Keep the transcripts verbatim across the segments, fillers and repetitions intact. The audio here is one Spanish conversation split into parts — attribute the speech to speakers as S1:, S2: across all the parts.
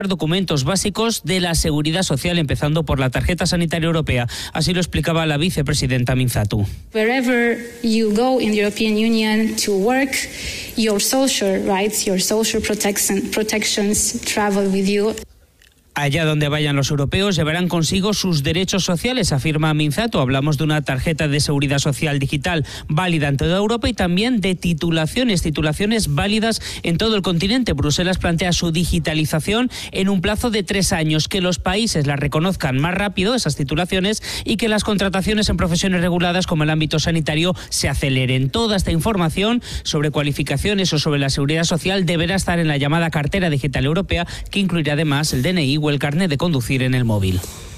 S1: documentos básicos de la seguridad social, empezando por la tarjeta sanitaria europea. Así lo explicaba la vicepresidenta Minzatu.
S2: Wherever you go in the European Union to work, your social rights, your social protection, protections travel with you.
S1: Allá donde vayan los europeos llevarán consigo sus derechos sociales, afirma Minzatu. Hablamos de una tarjeta de seguridad social digital válida en toda Europa y también de titulaciones, titulaciones válidas en todo el continente. Bruselas plantea su digitalización en un plazo de tres años, que los países las reconozcan más rápido, esas titulaciones, y que las contrataciones en profesiones reguladas como el ámbito sanitario se aceleren. Toda esta información sobre cualificaciones o sobre la seguridad social deberá estar en la llamada cartera digital europea, que incluirá además el D N I o el carnet de conducir en el móvil.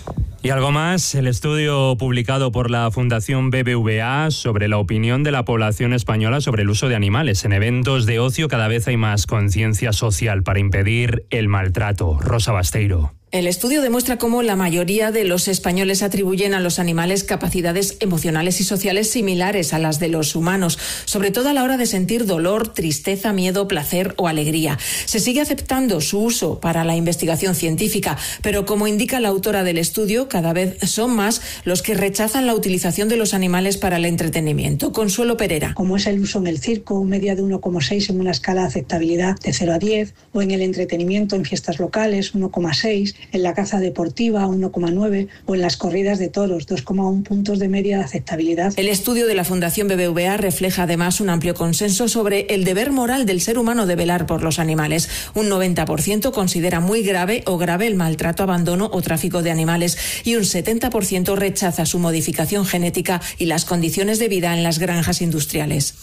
S3: Y algo más, el estudio publicado por la Fundación B B V A sobre la opinión de la población española sobre el uso de animales. En eventos de ocio cada vez hay más conciencia social para impedir el maltrato. Rosa Basteiro.
S4: El estudio demuestra cómo la mayoría de los españoles atribuyen a los animales capacidades emocionales y sociales similares a las de los humanos, sobre todo a la hora de sentir dolor, tristeza, miedo, placer o alegría. Se sigue aceptando su uso para la investigación científica, pero como indica la autora del estudio, cada vez son más los que rechazan la utilización de los animales para el entretenimiento. Consuelo Pereira.
S5: Como es el uso en el circo, media de uno coma seis en una escala de aceptabilidad de cero a diez, o en el entretenimiento en fiestas locales, uno coma seis, en la caza deportiva uno coma nueve o en las corridas de toros dos coma uno puntos de media de aceptabilidad.
S4: El estudio de la Fundación B B V A refleja además un amplio consenso sobre el deber moral del ser humano de velar por los animales. Un noventa por ciento considera muy grave o grave el maltrato, abandono o tráfico de animales y un setenta por ciento rechaza su modificación genética y las condiciones de vida en las granjas industriales.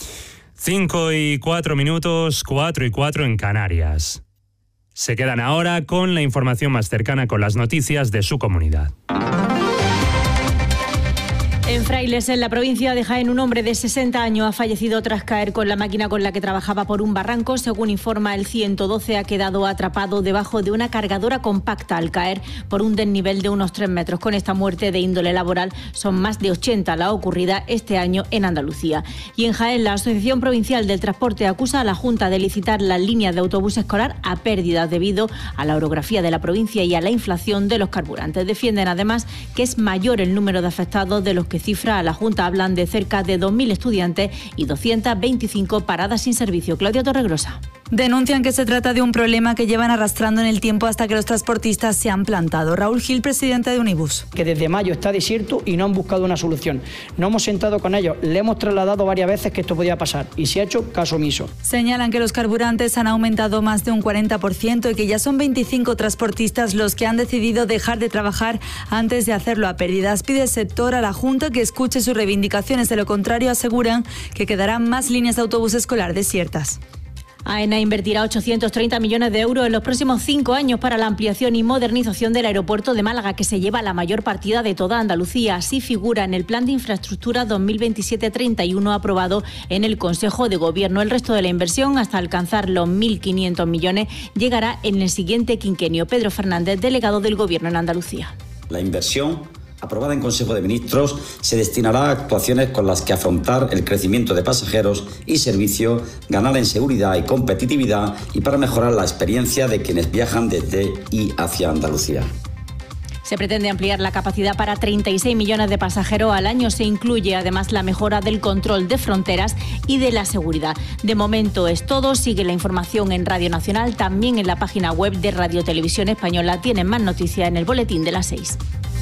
S3: Cinco y cuatro minutos, cuatro y cuatro en Canarias. Se quedan ahora con la información más cercana, con las noticias de su comunidad.
S6: En Frailes, en la provincia de Jaén, un hombre de sesenta años ha fallecido tras caer con la máquina con la que trabajaba por un barranco. Según informa el ciento doce, ha quedado atrapado debajo de una cargadora compacta al caer por un desnivel de unos tres metros. Con esta muerte de índole laboral son más de ochenta la ocurrida este año en Andalucía. Y en Jaén, la Asociación Provincial del Transporte acusa a la Junta de licitar las líneas de autobús escolar a pérdidas debido a la orografía de la provincia y a la inflación de los carburantes. Defienden además que es mayor el número de afectados de los que cifra a la Junta. Hablan de cerca de dos mil estudiantes y doscientas veinticinco paradas sin servicio. Claudia Torregrosa.
S7: Denuncian que se trata de un problema que llevan arrastrando en el tiempo hasta que los transportistas se han plantado. Raúl Gil, presidente de Unibus.
S8: Que desde mayo está desierto y no han buscado una solución. No hemos sentado con ellos, le hemos trasladado varias veces que esto podía pasar y se ha hecho caso omiso.
S7: Señalan que los carburantes han aumentado más de un cuarenta por ciento y que ya son veinticinco transportistas los que han decidido dejar de trabajar antes de hacerlo a pérdidas. Pide el sector a la Junta que escuche sus reivindicaciones. De lo contrario, aseguran que quedarán más líneas de autobús escolar desiertas.
S6: AENA invertirá ochocientos treinta millones de euros en los próximos cinco años para la ampliación y modernización del aeropuerto de Málaga, que se lleva la mayor partida de toda Andalucía. Así figura en el Plan de Infraestructura dos mil veintisiete treinta y uno aprobado en el Consejo de Gobierno. El resto de la inversión, hasta alcanzar los mil quinientos millones, llegará en el siguiente quinquenio. Pedro Fernández, delegado del Gobierno en Andalucía.
S9: La inversión aprobada en Consejo de Ministros se destinará a actuaciones con las que afrontar el crecimiento de pasajeros y servicio, ganar en seguridad y competitividad y para mejorar la experiencia de quienes viajan desde y hacia Andalucía.
S6: Se pretende ampliar la capacidad para treinta y seis millones de pasajeros al año. Se incluye además la mejora del control de fronteras y de la seguridad. De momento es todo. Sigue la información en Radio Nacional, también en la página web de Radio Televisión Española. Tienen más noticias en el boletín de las seis.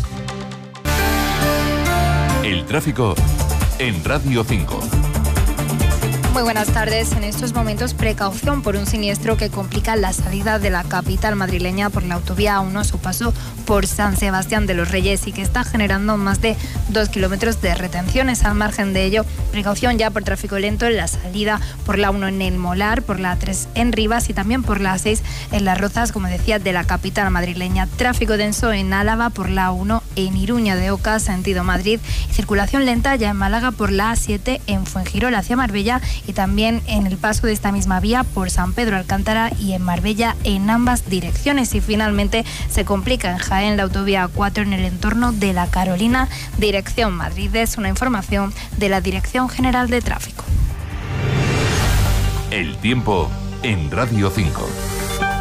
S10: El tráfico en Radio cinco.
S11: Muy buenas tardes. En estos momentos, precaución por un siniestro que complica la salida de la capital madrileña por la autovía A uno a su paso por San Sebastián de los Reyes y que está generando más de dos kilómetros de retenciones. Al margen de ello, precaución ya por tráfico lento en la salida por la uno en el Molar, por la tres en Rivas y también por la seis en Las Rozas, como decía, de la capital madrileña. Tráfico denso en Álava por la uno en Iruña de Oca, sentido Madrid. Y circulación lenta ya en Málaga por la A siete en Fuengirola hacia Marbella y también en el paso de esta misma vía por San Pedro Alcántara y en Marbella en ambas direcciones. Y finalmente se complica en Jaén la autovía A cuatro en el entorno de La Carolina, dirección Madrid. Es una información de la Dirección General de Tráfico.
S10: El tiempo en Radio cinco.